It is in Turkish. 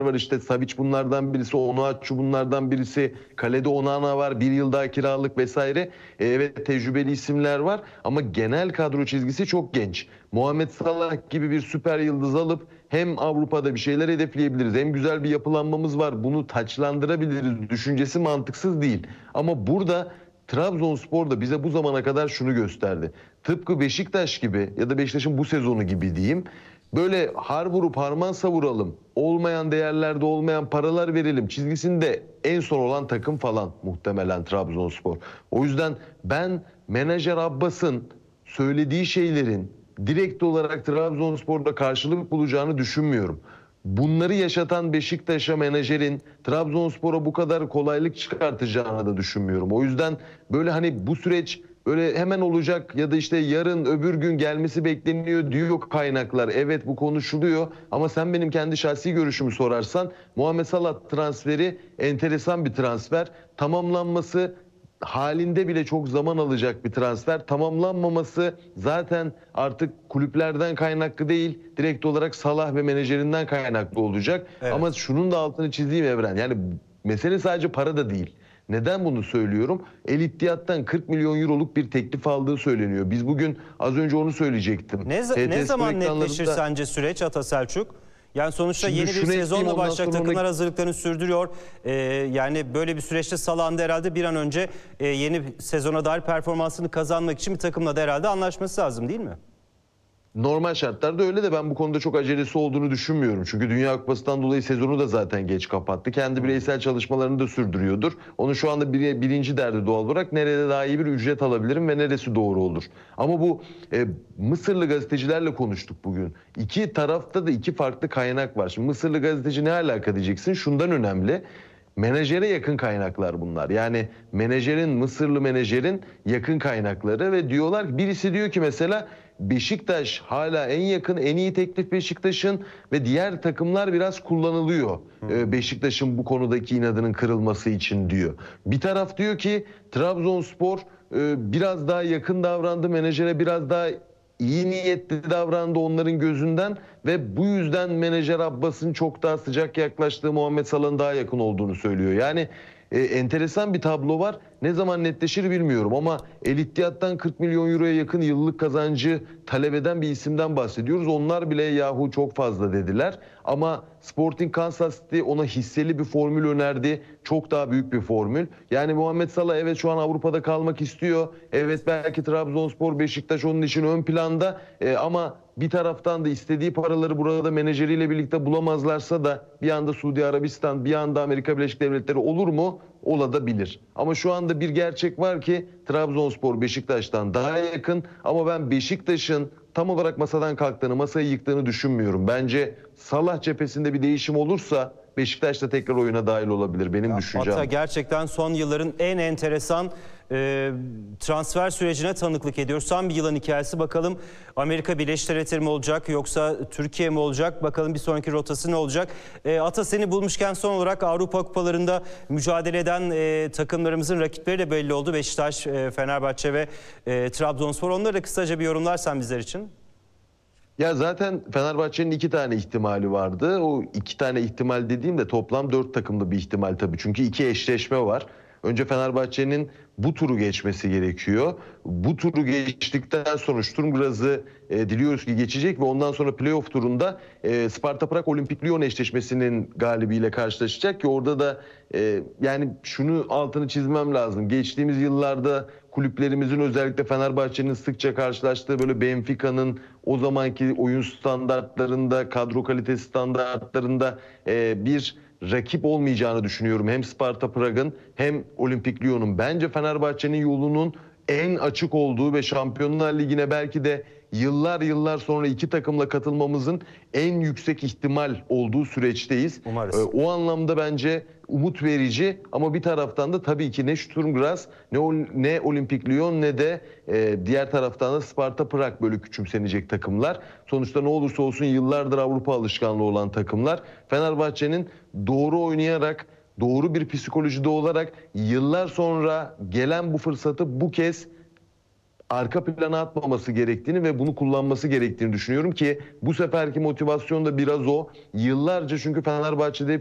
var. İşte Savic bunlardan birisi, Onuachu bunlardan birisi, kalede Onana var, bir yıl daha kiralık vesaire. Evet, tecrübeli isimler var ama genel kadro çizgisi çok genç. Muhammed Salah gibi bir süper yıldız alıp hem Avrupa'da bir şeyler hedefleyebiliriz, hem güzel bir yapılanmamız var, bunu taçlandırabiliriz düşüncesi mantıksız değil. Ama burada Trabzonspor da bize bu zamana kadar şunu gösterdi. Tıpkı Beşiktaş gibi ya da Beşiktaş'ın bu sezonu gibi diyeyim. Böyle har vurup harman savuralım, olmayan değerlerde olmayan paralar verelim çizgisinde en son olan takım falan muhtemelen Trabzonspor. O yüzden ben menajer Abbas'ın söylediği şeylerin direkt olarak Trabzonspor'da karşılık bulacağını düşünmüyorum. Bunları yaşatan Beşiktaş'a menajerin Trabzonspor'a bu kadar kolaylık çıkartacağını da düşünmüyorum. O yüzden böyle hani bu süreç öyle hemen olacak ya da işte yarın öbür gün gelmesi bekleniyor diyor kaynaklar. Evet, bu konuşuluyor ama sen benim kendi şahsi görüşümü sorarsan Muhammed Salah transferi enteresan bir transfer. Tamamlanması halinde bile çok zaman alacak bir transfer. Tamamlanmaması zaten artık kulüplerden kaynaklı değil, direkt olarak Salah ve menajerinden kaynaklı olacak. Evet. Ama şunun da altını çizeyim Evren. Yani mesele sadece para da değil. Neden bunu söylüyorum? El İttihad'dan 40 milyon euroluk bir teklif aldığı söyleniyor. Biz bugün az önce onu söyleyecektim. Ne zaman ekranlarında netleşir sence süreç Ata Selçuk? Yani sonuçta Şimdi yeni bir şunu ekleyeyim, sezonla ondan başlayacak, sonra takımlar hazırlıklarını sürdürüyor. Yani böyle bir süreçte Salah'ın da herhalde bir an önce yeni sezona dair performansını kazanmak için bir takımla da herhalde anlaşması lazım, değil mi? Normal şartlarda öyle de ben bu konuda çok acelesi olduğunu düşünmüyorum. Çünkü Dünya Kupası'ndan dolayı sezonu da zaten geç kapattı. Kendi bireysel çalışmalarını da sürdürüyordur. Onun şu anda birinci derdi doğal olarak nerede daha iyi bir ücret alabilirim ve neresi doğru olur. Ama bu Mısırlı gazetecilerle konuştuk bugün. İki tarafta da iki farklı kaynak var. Şimdi Mısırlı gazeteci ne alaka diyeceksin? Şundan önemli. Menajere yakın kaynaklar bunlar. Yani Mısırlı menajerin yakın kaynakları ve diyorlar ki, birisi diyor ki mesela Beşiktaş hala en yakın, en iyi teklif Beşiktaş'ın ve diğer takımlar biraz kullanılıyor. Beşiktaş'ın bu konudaki inadının kırılması için diyor. Bir taraf diyor ki Trabzonspor biraz daha yakın davrandı, menajere biraz daha iyi niyetli davrandı onların gözünden ve bu yüzden menajer Abbas'ın çok daha sıcak yaklaştığı, Muhammed Salah'ın daha yakın olduğunu söylüyor. Yani enteresan bir tablo var. Ne zaman netleşir bilmiyorum ama El İttihad'dan 40 milyon euroya yakın yıllık kazancı talep eden bir isimden bahsediyoruz. Onlar bile yahu çok fazla dediler. Ama Sporting Kansas City ona hisseli bir formül önerdi. Çok daha büyük bir formül. Yani Muhammed Salah evet şu an Avrupa'da kalmak istiyor. Evet, belki Trabzonspor, Beşiktaş onun için ön planda ama bir taraftan da istediği paraları burada menajeriyle birlikte bulamazlarsa da bir anda Suudi Arabistan, bir anda Amerika Birleşik Devletleri olur mu? Olabilir. Ama şu anda bir gerçek var ki Trabzonspor Beşiktaş'tan daha yakın ama ben Beşiktaş'ın tam olarak masadan kalktığını, masayı yıktığını düşünmüyorum. Bence Salah cephesinde bir değişim olursa Beşiktaş da tekrar oyuna dahil olabilir. Benim düşüncem. Hatta gerçekten son yılların en enteresan transfer sürecine tanıklık ediyoruz. Tam bir yılan hikayesi. Bakalım Amerika Birleşik Devletleri mi olacak yoksa Türkiye mi olacak? Bakalım bir sonraki rotası ne olacak? Ata, seni bulmuşken son olarak Avrupa kupalarında mücadele eden takımlarımızın rakipleri de belli oldu. Beşiktaş, Fenerbahçe ve Trabzonspor. Onları da kısaca bir yorumlarsan bizler için. Ya zaten Fenerbahçe'nin 2 tane ihtimali vardı. O 2 tane ihtimal dediğimde toplam 4 takımlı bir ihtimal tabii. Çünkü 2 eşleşme var. Önce Fenerbahçe'nin bu turu geçmesi gerekiyor. Bu turu geçtikten sonra Sturm Graz'ı diliyoruz ki geçecek ve ondan sonra playoff turunda Sparta Prag Olimpik Lyon eşleşmesinin galibiyle karşılaşacak ki orada da yani şunu altını çizmem lazım. Geçtiğimiz yıllarda kulüplerimizin, özellikle Fenerbahçe'nin sıkça karşılaştığı böyle Benfica'nın o zamanki oyun standartlarında, kadro kalitesi standartlarında bir rakip olmayacağını düşünüyorum. Hem Sparta Prag'ın hem Olimpik Lyon'un. Bence Fenerbahçe'nin yolunun en açık olduğu ve Şampiyonlar Ligi'ne belki de yıllar sonra iki takımla katılmamızın en yüksek ihtimal olduğu süreçteyiz. Umarız. O anlamda bence umut verici ama bir taraftan da tabii ki ne Sturm Graz ne Olimpik Lyon ne de diğer taraftan da Sparta Prag böyle küçümsenecek takımlar. Sonuçta ne olursa olsun yıllardır Avrupa alışkanlığı olan takımlar. Fenerbahçe'nin doğru oynayarak, doğru bir psikolojide olarak yıllar sonra gelen bu fırsatı bu kez arka plana atmaması gerektiğini ve bunu kullanması gerektiğini düşünüyorum ki bu seferki motivasyon da biraz o. Yıllarca çünkü Fenerbahçe'de